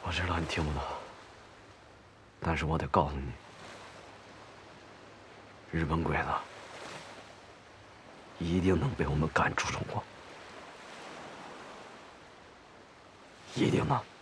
我知道你听不懂，但是我得告诉你，日本鬼子一定能被我们赶出中国，一定能。